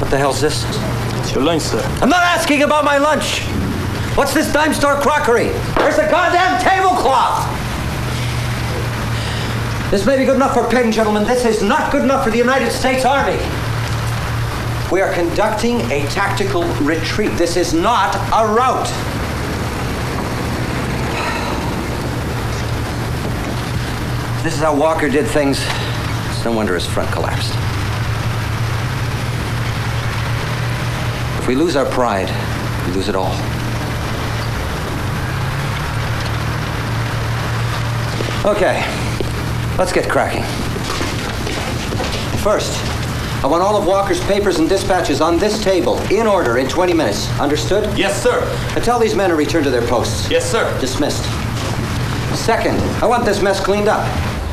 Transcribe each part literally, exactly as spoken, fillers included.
What the hell's this? It's your lunch, sir. I'm not asking about my lunch. What's this dime store crockery? Where's the goddamn tablecloth? This may be good enough for Penn, gentlemen. This is not good enough for the United States Army. We are conducting a tactical retreat. This is not a rout. This is how Walker did things. It's no wonder his front collapsed. If we lose our pride, we lose it all. Okay, let's get cracking. First, I want all of Walker's papers and dispatches on this table, in order, in twenty minutes. Understood? Yes, sir. Now tell these men to return to their posts. Yes, sir. Dismissed. Second, I want this mess cleaned up.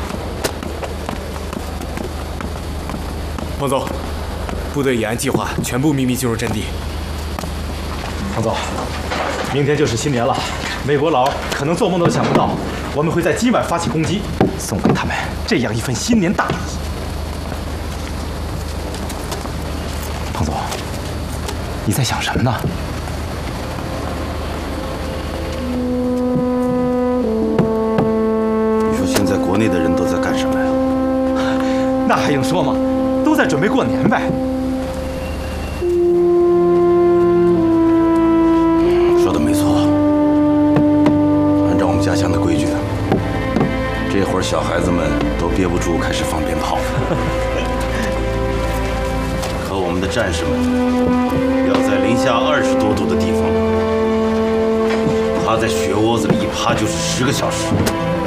彭总，部队已按计划全部秘密进入阵地。 彭总，明天就是新年了，美国佬可能做梦都想不到，我们会在今晚发起攻击，送给他们这样一份新年大礼。彭总，你在想什么呢？ 你说现在国内的人都在干什么呀？ 那还用说吗？都在准备过年呗。 家乡的规矩，这会儿小孩子们都憋不住，开始放鞭炮了。可我们的战士们要在零下二十多度的地方，趴在雪窝子里一趴就是十个小时。